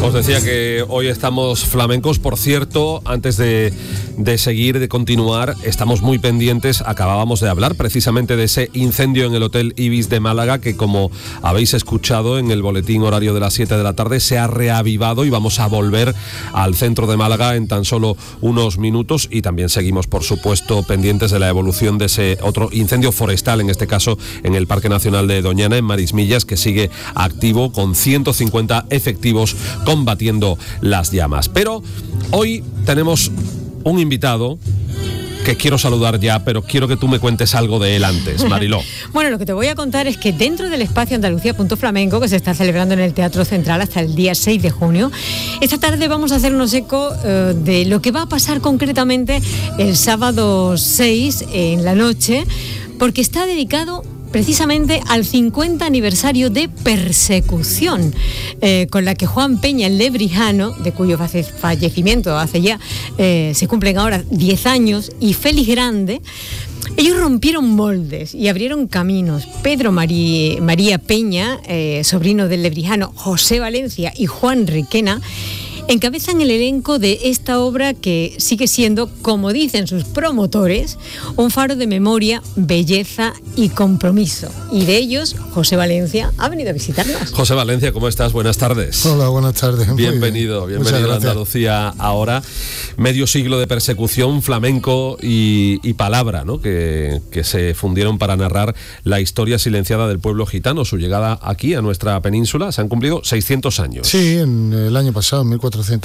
Os decía que hoy estamos flamencos. Por cierto, antes de seguir, de continuar, estamos muy pendientes. Acabábamos de hablar precisamente de ese incendio en el Hotel Ibis de Málaga, que, como habéis escuchado en el boletín horario de las 7 de la tarde, se ha reavivado y vamos a volver al centro de Málaga en tan solo unos minutos. Y también seguimos, por supuesto, pendientes de la evolución de ese otro incendio forestal, en este caso en el Parque Nacional de Doñana, en Marismillas, que sigue activo con 150 efectivos combatiendo las llamas. Pero hoy tenemos un invitado que quiero saludar ya, pero quiero que tú me cuentes algo de él antes, Mariló. Bueno, lo que te voy a contar es que dentro del espacio Andalucía Punto Flamenco, que se está celebrando en el Teatro Central hasta el día 6 de junio, esta tarde vamos a hacernos eco de lo que va a pasar concretamente el sábado 6 en la noche, porque está dedicado precisamente al 50 aniversario de Persecución, con la que Juan Peña, el lebrijano, de cuyo fallecimiento hace ya, se cumplen ahora 10 años, y Félix Grande, ellos rompieron moldes y abrieron caminos. Pedro María Peña, sobrino del lebrijano José Valencia, y Juan Requena encabezan el elenco de esta obra, que sigue siendo, como dicen sus promotores, un faro de memoria, belleza y compromiso. Y de ellos, José Valencia ha venido a visitarnos. José Valencia, ¿cómo estás? Buenas tardes. Hola, buenas tardes. Bienvenido a Andalucía ahora. Medio siglo de persecución, flamenco y palabra, ¿no? Que se fundieron para narrar la historia silenciada del pueblo gitano. Su llegada aquí, a nuestra península, se han cumplido 600 años. Sí, en el año pasado, en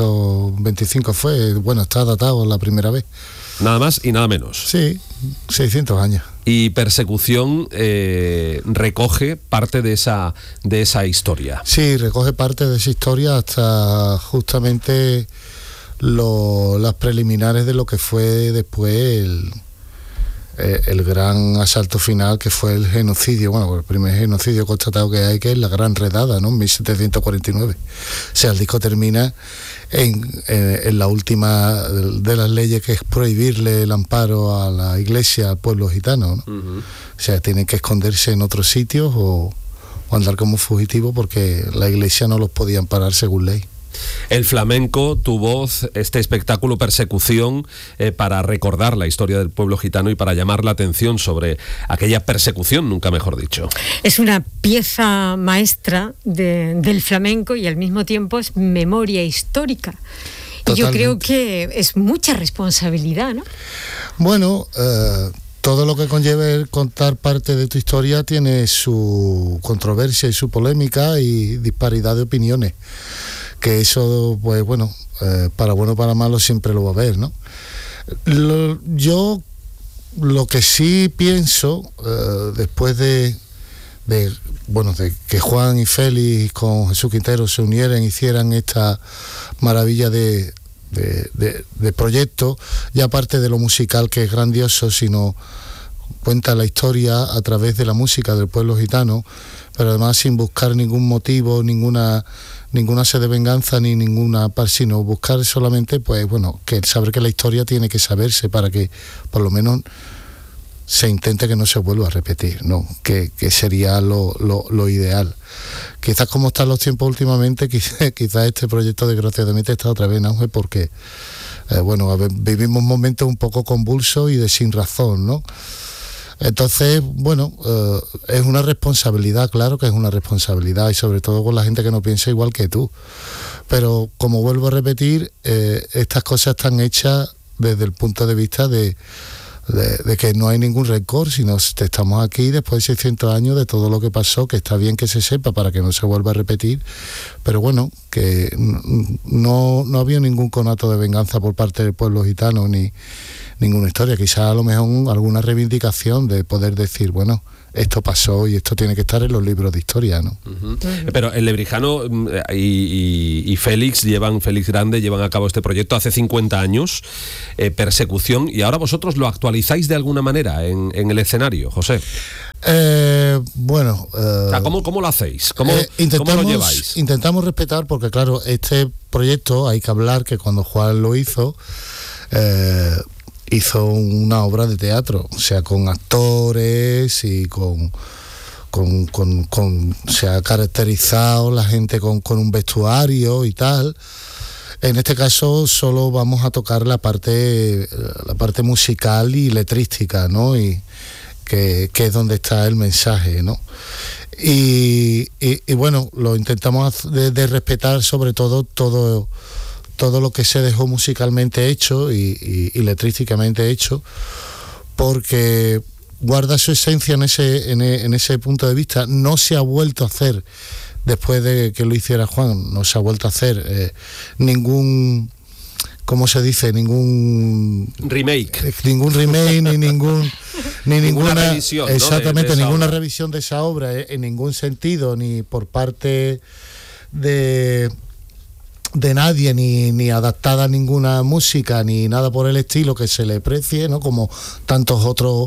1425 fue, está datado la primera vez. Nada más y nada menos. Sí, 600 años. Y Persecución recoge parte de esa historia. Sí, recoge parte de esa historia hasta justamente las preliminares de lo que fue después el gran asalto final, que fue el genocidio, el primer genocidio constatado que hay, que es la Gran Redada, ¿no? En 1749. O sea, el disco termina en la última de las leyes, que es prohibirle el amparo a la iglesia, al pueblo gitano, ¿no? Uh-huh. O sea, tienen que esconderse en otros sitios o andar como fugitivos, porque la iglesia no los podía amparar según ley. El flamenco, tu voz, este espectáculo Persecución, para recordar la historia del pueblo gitano y para llamar la atención sobre aquella persecución, nunca mejor dicho. Es una pieza maestra del flamenco y al mismo tiempo es memoria histórica. Totalmente. Y yo creo que es mucha responsabilidad, ¿no? Bueno, todo lo que conlleve contar parte de tu historia tiene su controversia y su polémica y disparidad de opiniones. Que eso, para bueno o para malo siempre lo va a haber, ¿no? Yo lo que sí pienso, después de que Juan y Félix con Jesús Quintero se unieran, hicieran esta maravilla de proyecto, ya aparte de lo musical, que es grandioso, sino cuenta la historia a través de la música del pueblo gitano, pero además sin buscar ningún motivo, ninguna sed de venganza ni ninguna sino buscar solamente que saber que la historia tiene que saberse para que por lo menos se intente que no se vuelva a repetir, ¿no? Que sería lo ideal. Quizás como están los tiempos últimamente, quizás este proyecto desgraciadamente está otra vez en auge, porque vivimos momentos un poco convulsos y de sin razón, ¿no? Entonces, es una responsabilidad, claro que es una responsabilidad, y sobre todo con la gente que no piensa igual que tú. Pero, como vuelvo a repetir, estas cosas están hechas desde el punto de vista de que no hay ningún rencor, sino que estamos aquí después de 600 años de todo lo que pasó, que está bien que se sepa para que no se vuelva a repetir, pero que no había ningún conato de venganza por parte del pueblo gitano, ni ninguna historia. Quizás a lo mejor alguna reivindicación de poder decir, esto pasó y esto tiene que estar en los libros de historia, ¿no? Uh-huh. Pero el lebrijano y Félix Grande llevan a cabo este proyecto hace 50 años, Persecución, y ahora vosotros lo actualizáis de alguna manera en el escenario, José. ¿Cómo lo hacéis? ¿Cómo lo lleváis? Intentamos respetar, porque claro, este proyecto, hay que hablar que cuando Juan lo hizo una obra de teatro, o sea, con actores y con se ha caracterizado la gente con un vestuario y tal. En este caso solo vamos a tocar la parte musical y letrística, ¿no? Y que es donde está el mensaje, ¿no? Y bueno, lo intentamos de respetar sobre todo lo que se dejó musicalmente hecho y letrísticamente hecho, porque guarda su esencia en ese punto de vista. No se ha vuelto a hacer, después de que lo hiciera Juan, no se ha vuelto a hacer ningún, ¿cómo se dice? Ningún remake ni ninguna revisión, ¿no? Exactamente, de ninguna obra. revisión de esa obra, en ningún sentido, ni por parte de nadie, ni adaptada a ninguna música, ni nada por el estilo que se le precie, ¿no? Como tantos otros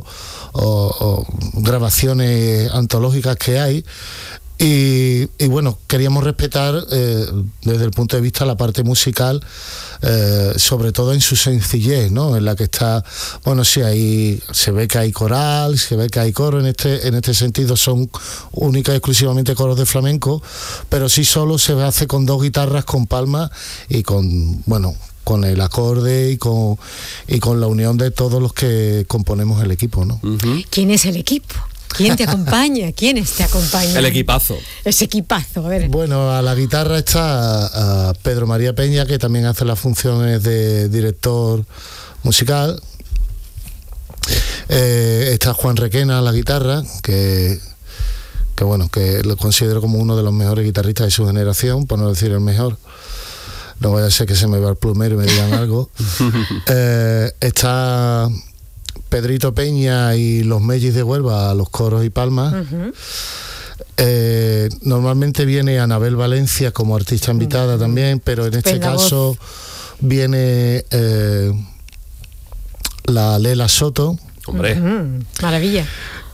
grabaciones antológicas que hay. Y bueno, queríamos respetar desde el punto de vista la parte musical, sobre todo en su sencillez, ¿no? En la que está, bueno, sí, ahí se ve que hay coral, se ve que hay coro, en este sentido son únicas y exclusivamente coros de flamenco, pero sí solo se hace con 2 guitarras, con palmas y con el acorde y con la unión de todos los que componemos el equipo, ¿no? Uh-huh. ¿Quién es el equipo? ¿Quién te acompaña? ¿Quiénes te acompañan? El equipazo. Ese equipazo, a ver. Bueno, a la guitarra está Pedro María Peña, que también hace las funciones de director musical. Está Juan Requena a la guitarra, que lo considero como uno de los mejores guitarristas de su generación, por no decir el mejor. No vaya a ser que se me va el plumero y me digan algo. Está Pedrito Peña y los Mellis de Huelva a los coros y palmas. Uh-huh. Normalmente viene Anabel Valencia como artista invitada también, pero en este caso viene la Lela Soto. Hombre. Uh-huh. Maravilla.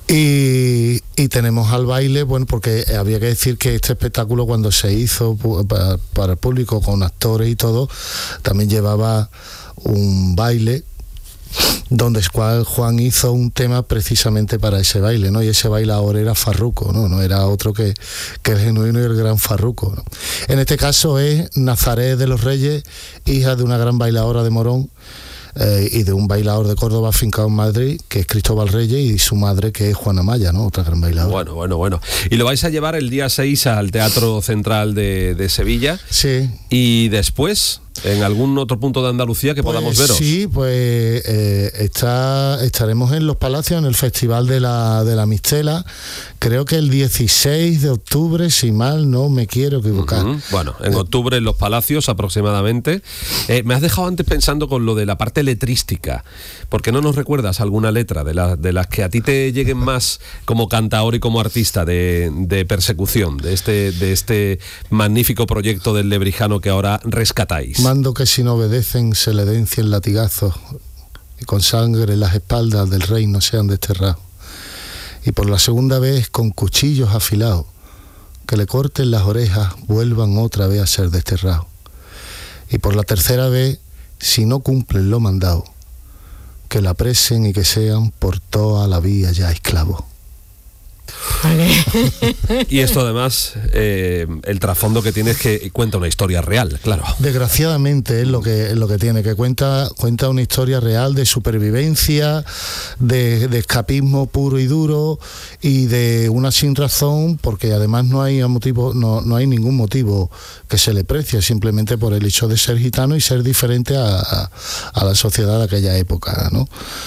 Y tenemos al baile, bueno, porque había que decir que este espectáculo, cuando se hizo para el público con actores y todo, también llevaba un baile donde Juan hizo un tema precisamente para ese baile, ¿no? Y ese bailador era Farruco, ¿no? No era otro que el genuino y el gran Farruco, ¿no? En este caso es Nazaret de los Reyes, hija de una gran bailadora de Morón, y de un bailador de Córdoba afincado en Madrid, que es Cristóbal Reyes, y su madre, que es Juana Maya, ¿no? Otra gran bailadora. Bueno. Y lo vais a llevar el día 6 al Teatro Central de Sevilla. Sí. Y después, en algún otro punto de Andalucía que podamos veros. Sí, pues estaremos en Los Palacios, en el Festival de la Mistela, creo que el 16 de octubre, si mal no me quiero equivocar. Uh-huh. Bueno, en octubre en Los Palacios aproximadamente. Me has dejado antes pensando con lo de la parte letrística. ¿Por qué no nos recuerdas alguna letra de las que a ti te lleguen más como cantaor y como artista de persecución, de este magnífico proyecto del Lebrijano que ahora rescatáis? Mando que si no obedecen se le den 100 latigazos y con sangre las espaldas del rey no sean desterrados. Y por la segunda vez con cuchillos afilados que le corten las orejas vuelvan otra vez a ser desterrados. Y por la tercera vez, si no cumplen lo mandado, que la apresen y que sean por toda la vida ya esclavos. Vale. Y esto además, el trasfondo que tiene es que cuenta una historia real, claro. Desgraciadamente es lo que tiene, que cuenta una historia real de supervivencia, de escapismo puro y duro, y de una sin razón, porque además no hay ningún motivo que se le precie, simplemente por el hecho de ser gitano y ser diferente a la sociedad de aquella época, ¿no?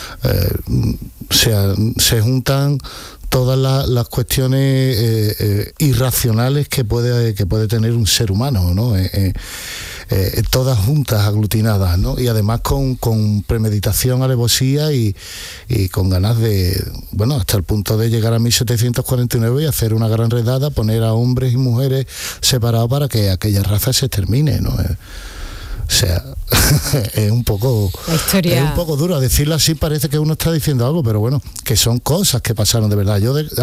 Se juntan todas las cuestiones irracionales que puede tener un ser humano, ¿no? Todas juntas, aglutinadas, ¿no? Y además con premeditación, alevosía y con ganas de, bueno, hasta el punto de llegar a 1749 y hacer una gran redada, poner a hombres y mujeres separados para que aquella raza se termine, ¿no? O sea, es un poco duro decirlo así, parece que uno está diciendo algo, pero bueno, que son cosas que pasaron de verdad.